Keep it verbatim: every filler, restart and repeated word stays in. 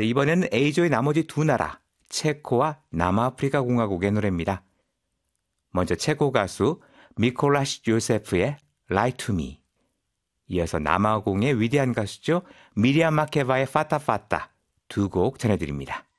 자, 이번에는 A조의 나머지 두 나라, 체코와 남아프리카 공화국의 노래입니다. 먼저 체코 가수 미콜라시 요세프의 Lie to Me. 이어서 남아공의 위대한 가수죠. 미리암 마케바의 파타 파타 두 곡 전해드립니다.